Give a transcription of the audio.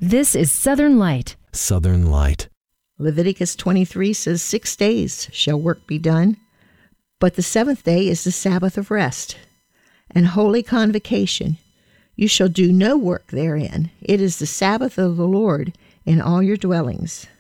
This is Southern Light. Southern Light. Leviticus 23 says 6 days shall work be done, but the seventh day is the Sabbath of rest and holy convocation. You shall do no work therein. It is the Sabbath of the Lord in all your dwellings.